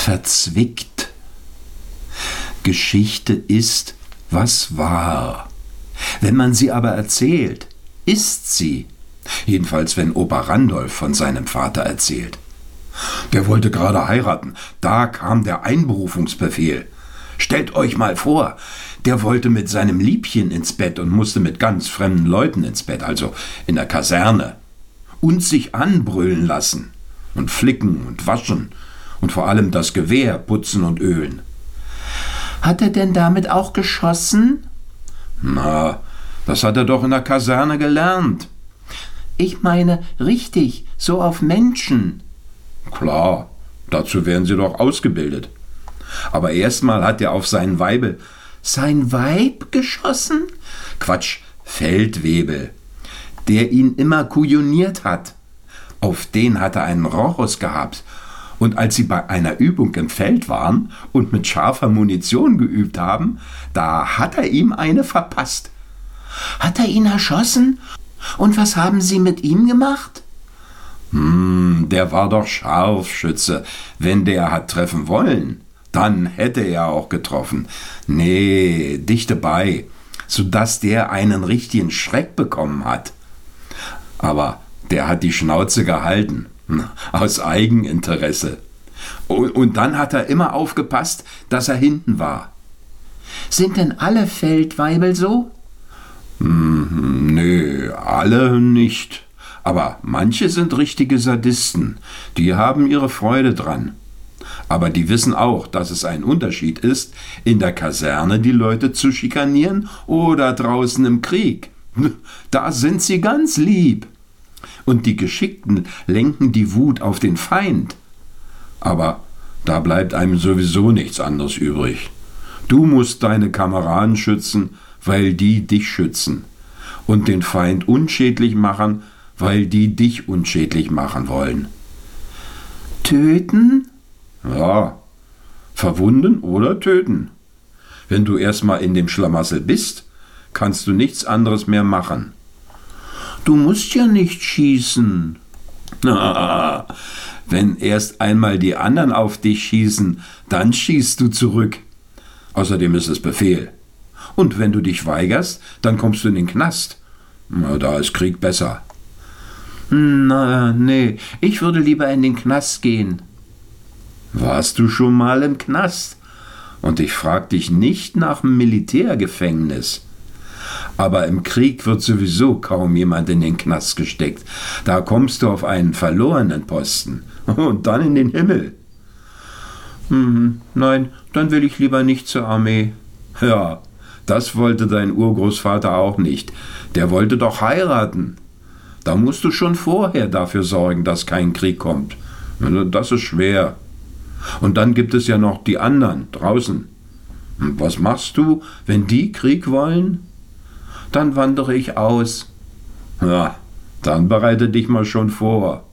verzwickt. Geschichte ist, was war. Wenn man sie aber erzählt, ist sie. Jedenfalls, wenn Opa Randolph von seinem Vater erzählt. Der wollte gerade heiraten, da kam der Einberufungsbefehl. Stellt euch mal vor, der wollte mit seinem Liebchen ins Bett und musste mit ganz fremden Leuten ins Bett, also in der Kaserne. Und sich anbrüllen lassen und flicken und waschen und vor allem das Gewehr putzen und ölen. Hat er denn damit auch geschossen? Na, das hat er doch in der Kaserne gelernt. Ich meine, richtig, so auf Menschen. Klar, dazu werden sie doch ausgebildet. Aber erstmal hat er auf seinen Weibel. Sein Weib geschossen? Quatsch, Feldwebel, der ihn immer kujoniert hat. Auf den hat er einen Rochus gehabt. Und als sie bei einer Übung im Feld waren und mit scharfer Munition geübt haben, da hat er ihm eine verpasst. Hat er ihn erschossen? Und was haben Sie mit ihm gemacht? Der war doch Scharfschütze. Wenn der hat treffen wollen, dann hätte er auch getroffen. Nee, dichte bei, sodass der einen richtigen Schreck bekommen hat. Aber der hat die Schnauze gehalten, aus Eigeninteresse. Und dann hat er immer aufgepasst, dass er hinten war. Sind denn alle Feldweibel so? Nö, alle nicht. Aber manche sind richtige Sadisten. Die haben ihre Freude dran. Aber die wissen auch, dass es ein Unterschied ist, in der Kaserne die Leute zu schikanieren oder draußen im Krieg. Da sind sie ganz lieb. Und die Geschickten lenken die Wut auf den Feind. Aber da bleibt einem sowieso nichts anderes übrig. Du musst deine Kameraden schützen, weil die dich schützen. Und den Feind unschädlich machen, weil die dich unschädlich machen wollen. Töten? Ja, verwunden oder töten. Wenn du erstmal in dem Schlamassel bist, kannst du nichts anderes mehr machen. Du musst ja nicht schießen. Wenn erst einmal die anderen auf dich schießen, dann schießt du zurück. Außerdem ist es Befehl. Und wenn du dich weigerst, dann kommst du in den Knast. Na, da ist Krieg besser. Na, nee, ich würde lieber in den Knast gehen. Warst du schon mal im Knast? Und ich frag dich nicht nach dem Militärgefängnis. Aber im Krieg wird sowieso kaum jemand in den Knast gesteckt. Da kommst du auf einen verlorenen Posten und dann in den Himmel. Nein, dann will ich lieber nicht zur Armee. Ja, das wollte dein Urgroßvater auch nicht. Der wollte doch heiraten. Da musst du schon vorher dafür sorgen, dass kein Krieg kommt. Das ist schwer. Und dann gibt es ja noch die anderen draußen. Und was machst du, wenn die Krieg wollen? Dann wandere ich aus. Ja, dann bereite dich mal schon vor.